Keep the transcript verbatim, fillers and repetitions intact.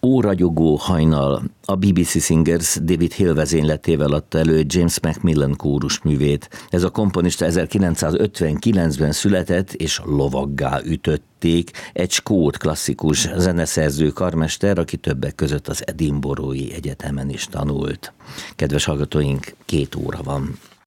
Óragyogó hajnal. A bé bé cé Singers David Hill vezényletével adta elő James Macmillan kórusművét. Ez a komponista ezerkilencszázötvenkilencben született, és lovaggá ütötték, egy skót klasszikus zeneszerző karmester, aki többek között az Edinburghi Egyetemen is tanult. Kedves hallgatóink, két óra van.